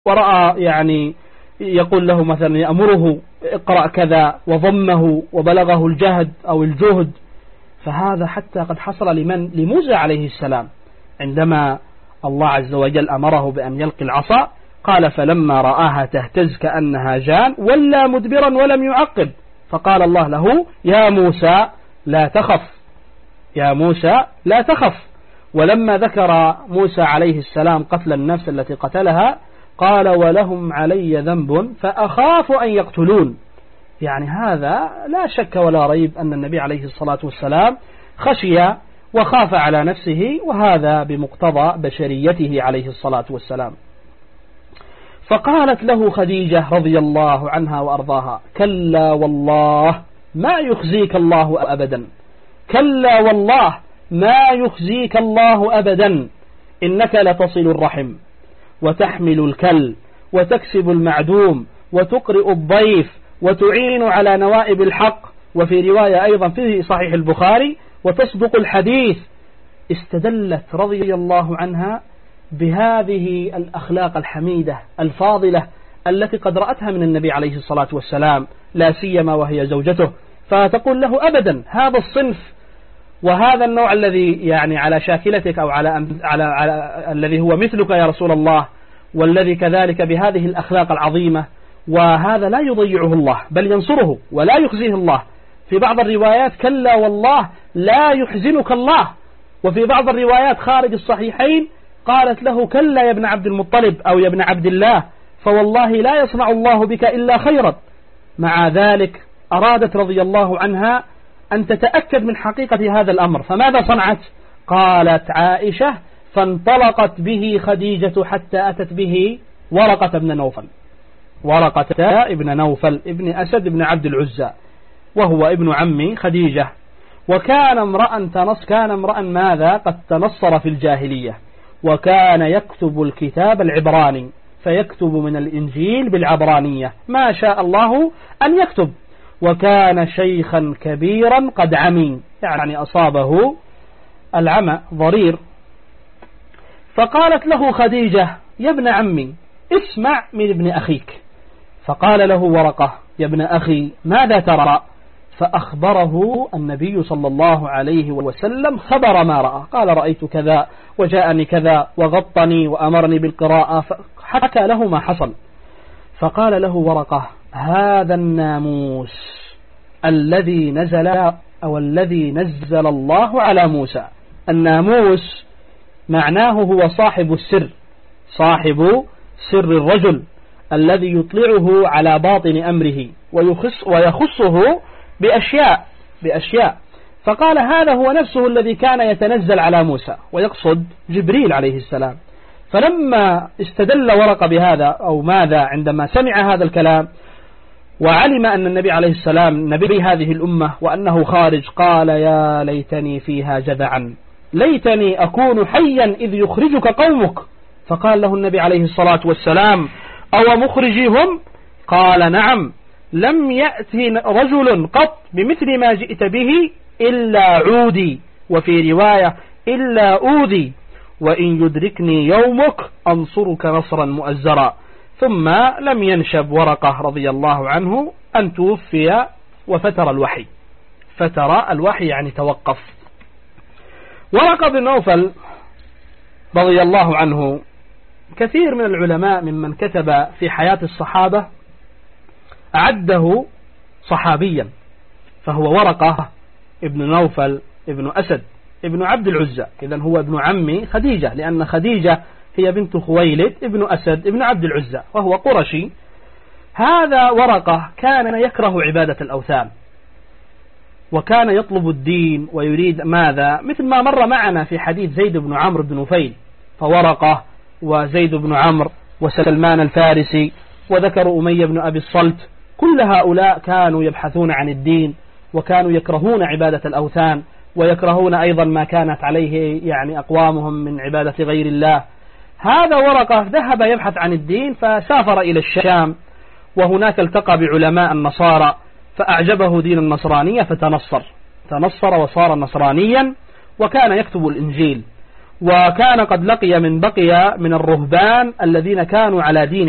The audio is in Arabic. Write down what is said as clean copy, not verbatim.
ورأى يعني يقول له مثلا يأمره اقرأ كذا وضمه وبلغه الجهد أو الجهد. فهذا حتى قد حصل لموسى عليه السلام عندما الله عز وجل أمره بأن يلقي العصا، قال فلما رآها تهتز كأنها جان ولا مدبرا ولم يعقب، فقال الله له يا موسى لا تخف، يا موسى لا تخف. ولما ذكر موسى عليه السلام قتل النفس التي قتلها قال ولهم علي ذنب فأخاف أن يقتلون. يعني هذا لا شك ولا ريب أن النبي عليه الصلاة والسلام خشي وخاف على نفسه، وهذا بمقتضى بشريته عليه الصلاة والسلام. فقالت له خديجة رضي الله عنها وأرضاها كلا والله ما يخزيك الله أبدا، كلا والله ما يخزيك الله أبدا، إنك لتصل الرحم وتحمل الكل وتكسب المعدوم وتقرئ الضيف وتعين على نوائب الحق، وفي رواية أيضا في صحيح البخاري وتصدق الحديث. استدلت رضي الله عنها بهذه الأخلاق الحميدة الفاضلة التي قد رأتها من النبي عليه الصلاة والسلام، لا سيما وهي زوجته، فتقول له أبدا هذا الصنف وهذا النوع الذي يعني على شاكلتك أو على الذي هو مثلك يا رسول الله، والذي كذلك بهذه الأخلاق العظيمة، وهذا لا يضيعه الله بل ينصره ولا يخزيه الله. في بعض الروايات كلا والله لا يحزنك الله، وفي بعض الروايات خارج الصحيحين قالت له كلا يا ابن عبد المطلب أو يا ابن عبد الله فوالله لا يصنع الله بك إلا خيرا. مع ذلك أرادت رضي الله عنها أن تتأكد من حقيقة هذا الأمر، فماذا صنعت؟ قالت عائشة فانطلقت به خديجة حتى أتت به ورقة بن نوفل، ورقة ابن نوفل ابن أسد ابن عبد العزى، وهو ابن عم خديجة، وكان امرأ ماذا قد تنصر في الجاهلية، وكان يكتب الكتاب العبراني، فيكتب من الإنجيل بالعبرانية ما شاء الله أن يكتب، وكان شيخا كبيرا قد عمي، يعني أصابه العمى ضرير. فقالت له خديجة يا ابن عمي اسمع من ابن أخيك. فقال له ورقة يا ابن أخي ماذا ترى؟ فأخبره النبي صلى الله عليه وسلم خبر ما رأى، قال رأيت كذا وجاءني كذا وغطني وأمرني بالقراءة، فحكى له ما حصل. فقال له ورقة هذا الناموس الذي نزل الله على موسى. الناموس معناه هو صاحب السر، صاحب سر الرجل الذي يطلعه على باطن أمره ويخصه بأشياء. فقال هذا هو نفسه الذي كان يتنزل على موسى، ويقصد جبريل عليه السلام. فلما استدل ورقة بهذا أو ماذا عندما سمع هذا الكلام وعلم أن النبي عليه السلام نبي هذه الأمة وأنه خارج، قال يا ليتني فيها جذعا، ليتني أكون حيا إذ يخرجك قومك. فقال له النبي عليه الصلاة والسلام أو مخرجيهم؟ قال نعم، لم يأتي رجل قط بمثل ما جئت به إلا عودي، وفي رواية إلا أوذي، وإن يدركني يومك أنصرك نصرا مؤزرا. ثم لم ينشب ورقة رضي الله عنه أن توفي وفتر الوحي، فتر الوحي يعني توقف. ورقة بن نوفل رضي الله عنه كثير من العلماء ممن كتب في حياة الصحابة أعده صحابيا، فهو ورقة ابن نوفل ابن أسد ابن عبد العزى، إذن هو ابن عم خديجة، لأن خديجة هي بنت خويلد ابن أسد ابن عبد العزى وهو قرشي. هذا ورقة كان يكره عبادة الأوثان، وكان يطلب الدين ويريد ماذا، مثل ما مر معنا في حديث زيد بن عمرو بن نفيل، فورقة وزيد بن عمرو وسلمان الفارسي وذكر أمية بن أبي الصلت، كل هؤلاء كانوا يبحثون عن الدين، وكانوا يكرهون عبادة الأوثان، ويكرهون أيضا ما كانت عليه يعني أقوامهم من عبادة غير الله. هذا ورقة ذهب يبحث عن الدين، فسافر إلى الشام، وهناك التقى بعلماء النصارى، فأعجبه دين النصرانية فتنصر وصار نصرانيا، وكان يكتب الإنجيل، وكان قد لقي من بقي من الرهبان الذين كانوا على دين